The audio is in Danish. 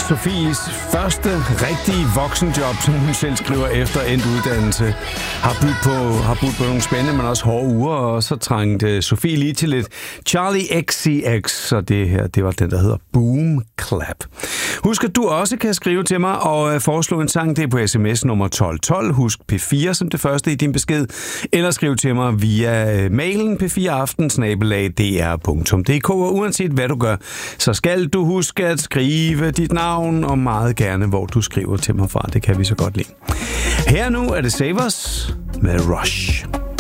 Sofies første rigtige voksenjob, som hun selv skriver efter endt uddannelse, har budt på nogle spændende, men også hårde uger, og så trængte Sofie lige til lidt Charlie XCX, så det her, det var den, der hedder Boom Clap. Husk, at du også kan skrive til mig og foreslå en sang, det er på sms nummer 1212. Husk P4 som det første i din besked, eller skriv til mig via mailen p4aften@dr.dk, og uanset hvad du gør, så skal du huske at skrive dit navn, og meget gerne, hvor du skriver til mig fra. Det kan vi så godt lide. Her nu er det Savers med Rush.